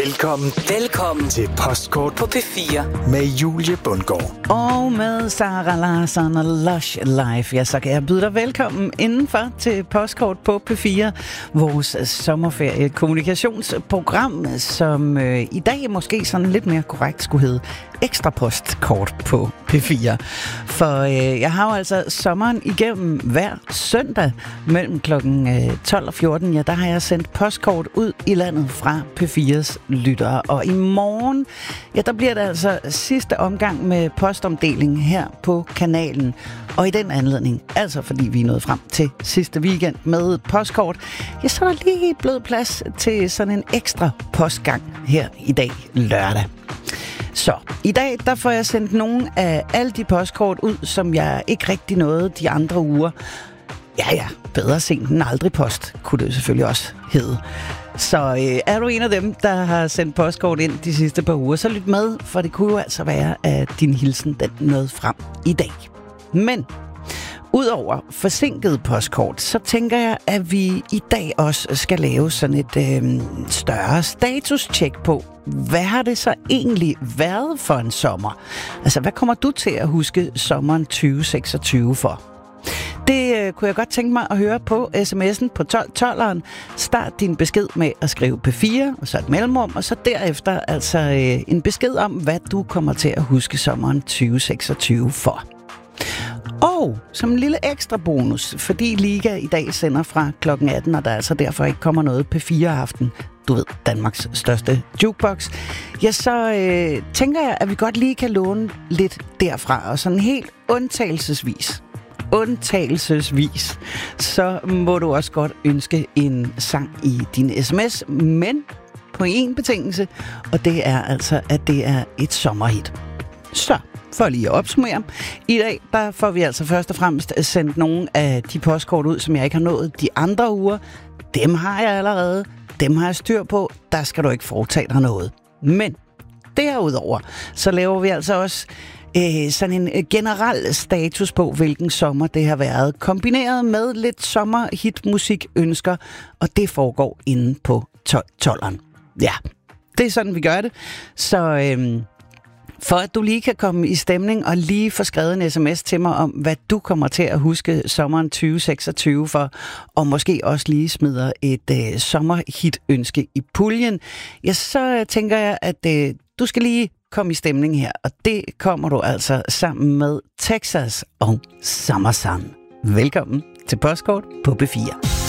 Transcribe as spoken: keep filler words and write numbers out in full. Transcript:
Velkommen. Velkommen til Postkort på P fire. Med Julie Bundgaard. Og med Sara Larsson og Lush Life. Ja, så kan jeg byde dig velkommen indenfor til Postkort på P fire. Vores sommerferie kommunikationsprogram, som øh, i dag måske sådan lidt mere korrekt skulle hedde Ekstra Postkort på P fire. For øh, jeg har jo altså sommeren igennem hver søndag mellem klokken øh, tolv og fjorten. Ja, der har jeg sendt postkort ud i landet fra P fires lyttere. Og i morgen, ja, der bliver det altså sidste omgang med postomdeling her på kanalen. Og i den anledning, altså fordi vi er nået frem til sidste weekend med postkort, ja, så er der lige blevet plads til sådan en ekstra postgang her i dag lørdag. Så i dag, der får jeg sendt nogle af alle de postkort ud, som jeg ikke rigtig nåede de andre uger. Ja, ja, bedre sent end aldrig post, kunne det selvfølgelig også hedde. Så øh, er du en af dem, der har sendt postkort ind de sidste par uger, så lyt med, for det kunne jo altså være, at din hilsen den nåede frem i dag. Men udover forsinket postkort, så tænker jeg, at vi i dag også skal lave sådan et øh, større status-check på, hvad har det så egentlig været for en sommer? Altså, hvad kommer du til at huske sommeren tyve seksogtyve for? Det øh, kunne jeg godt tænke mig at høre på sms'en på tolv tolveren. Start din besked med at skrive P fire, og så et mellemrum, og så derefter altså øh, en besked om, hvad du kommer til at huske sommeren tyve seksogtyve for. Og som en lille ekstra bonus, fordi Liga i dag sender fra klokken atten, og der altså derfor ikke kommer noget P fire-aften, du ved, Danmarks største jukebox, ja, så øh, tænker jeg, at vi godt lige kan låne lidt derfra, og sådan helt undtagelsesvis, undtagelsesvis, så må du også godt ønske en sang i din sms, men på en betingelse, og det er altså, at det er et sommerhit. Så for lige at opsummere. I dag, der får vi altså først og fremmest sendt nogle af de postkort ud, som jeg ikke har nået de andre uger. Dem har jeg allerede. Dem har jeg styr på. Der skal du ikke foretage dig noget. Men derudover, så laver vi altså også øh, sådan en generel status på, hvilken sommer det har været. Kombineret med lidt sommerhitmusik ønsker, og det foregår inde på tolv tolveren. Ja, det er sådan, vi gør det. Så Øh, For at du lige kan komme i stemning og lige få skrevet en sms til mig om, hvad du kommer til at huske sommeren tyve seksogtyve for, og måske også lige smider et øh, sommerhit-ønske i puljen, ja, så tænker jeg, at øh, du skal lige komme i stemning her, og det kommer du altså sammen med Texas og Summer Sun. Velkommen til Postkort på P fire.